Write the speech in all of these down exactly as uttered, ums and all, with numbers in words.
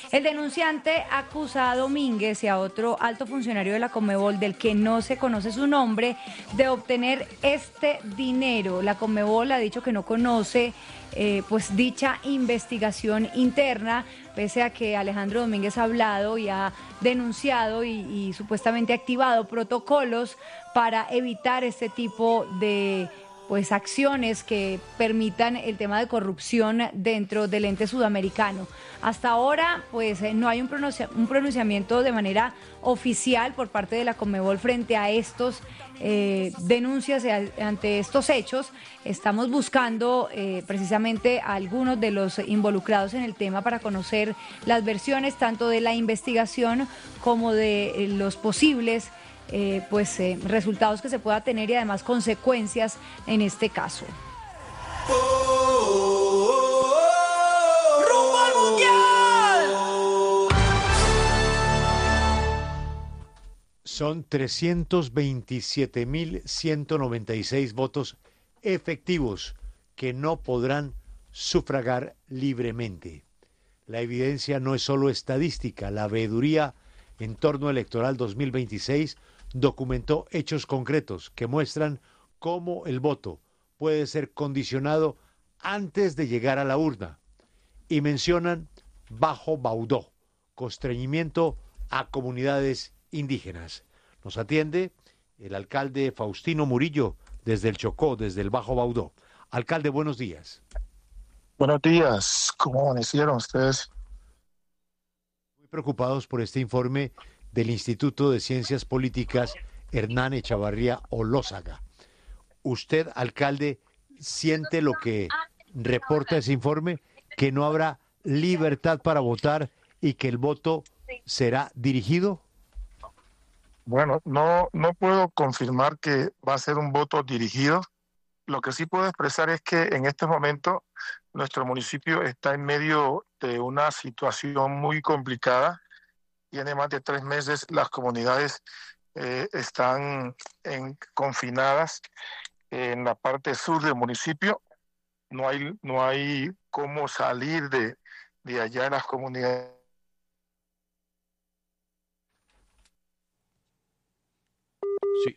El denunciante acusa a Domínguez y a otro alto funcionario de la Conmebol, del que no se conoce su nombre, de obtener este dinero. La Conmebol ha dicho que no conoce eh, pues dicha investigación interna, pese a que Alejandro Domínguez ha hablado y ha denunciado y, y supuestamente activado protocolos para evitar este tipo de pues acciones que permitan el tema de corrupción dentro del ente sudamericano. Hasta ahora, pues no hay un, pronuncia, un pronunciamiento de manera oficial por parte de la Conmebol frente a estos eh, denuncias ante estos hechos. Estamos buscando eh, precisamente a algunos de los involucrados en el tema para conocer las versiones tanto de la investigación como de eh, los posibles Eh, pues eh, resultados que se pueda tener y además consecuencias en este caso. Oh, oh, oh, ¡rumbo al mundial! Son trescientos veintisiete mil ciento noventa y seis votos efectivos que no podrán sufragar libremente. La evidencia no es solo estadística. La veeduría en torno electoral dos mil veintiséis documentó hechos concretos que muestran cómo el voto puede ser condicionado antes de llegar a la urna, y mencionan bajo Baudó, constreñimiento a comunidades indígenas. Nos atiende el alcalde Faustino Murillo desde el Chocó, desde el Bajo Baudó. Alcalde, buenos días. Buenos días, ¿cómo amanecieron ustedes? Muy preocupados por este informe del Instituto de Ciencias Políticas Hernán Echavarría Olózaga. ¿Usted, alcalde, siente lo que reporta ese informe, que no habrá libertad para votar y que el voto será dirigido? Bueno, no, no puedo confirmar que va a ser un voto dirigido. Lo que sí puedo expresar es que en este momento nuestro municipio está en medio de una situación muy complicada. Tiene más de tres meses, las comunidades eh, están en, confinadas en la parte sur del municipio. No hay, no hay cómo salir de, de allá en las comunidades. Sí.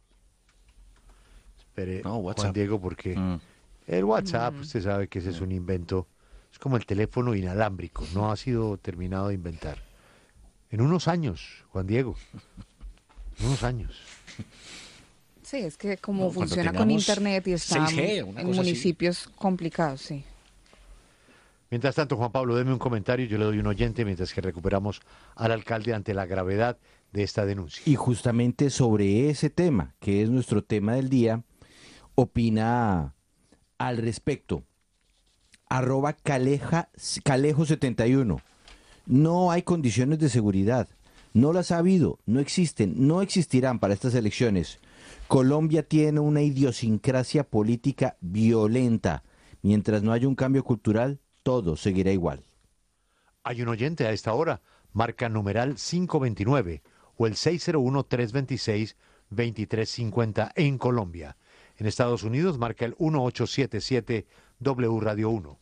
Espere, No, Juan Diego, porque Mm. el WhatsApp, Mm. usted sabe que ese es un invento, es como el teléfono inalámbrico, no ha sido terminado de inventar. En unos años, Juan Diego, en unos años. Sí, es que como No, cuando funciona con tengamos internet y está seis G, una en cosa así. municipios complicados, sí. Mientras tanto, Juan Pablo, deme un comentario, yo le doy un oyente mientras que recuperamos al alcalde ante la gravedad de esta denuncia. Y justamente sobre ese tema, que es nuestro tema del día, opina al respecto. Arroba Caleja, Calejo setenta y uno. No hay condiciones de seguridad. No las ha habido, no existen, no existirán para estas elecciones. Colombia tiene una idiosincrasia política violenta. Mientras no haya un cambio cultural, todo seguirá igual. Hay un oyente a esta hora, marca numeral quinientos veintinueve o el seis cero uno, tres dos seis, dos tres cinco cero en Colombia. En Estados Unidos marca el uno ocho siete siete W Radio uno.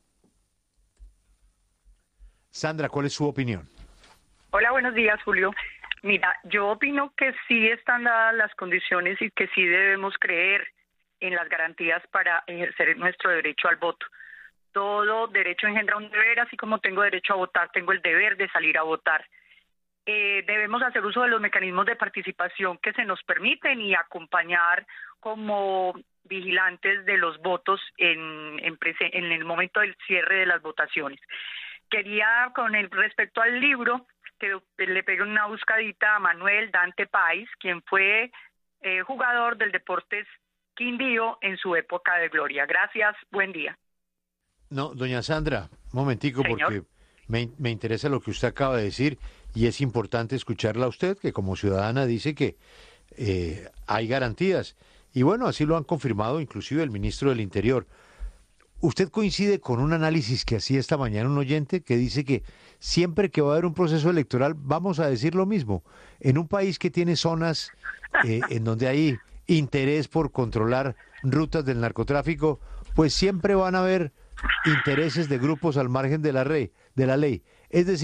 Sandra, ¿cuál es su opinión? Hola, buenos días, Julio. Mira, yo opino que sí están dadas las condiciones y que sí debemos creer en las garantías para ejercer nuestro derecho al voto. Todo derecho engendra un deber, así como tengo derecho a votar, tengo el deber de salir a votar. Eh, debemos hacer uso de los mecanismos de participación que se nos permiten y acompañar como vigilantes de los votos en, en, prese- en el momento del cierre de las votaciones. Quería, con el respecto al libro, que le pegue una buscadita a Manuel Dante Páez, quien fue eh, jugador del Deportes Quindío en su época de gloria. Gracias, buen día. No, doña Sandra, un momentico, Señor. porque me, me interesa lo que usted acaba de decir y es importante escucharla a usted, que como ciudadana dice que eh, hay garantías. Y bueno, así lo han confirmado inclusive el ministro del Interior. ¿Usted coincide con un análisis que hacía esta mañana un oyente que dice que siempre que va a haber un proceso electoral vamos a decir lo mismo? En un país que tiene zonas eh, en donde hay interés por controlar rutas del narcotráfico, pues siempre van a haber intereses de grupos al margen de la, rey, de la ley. Es decir,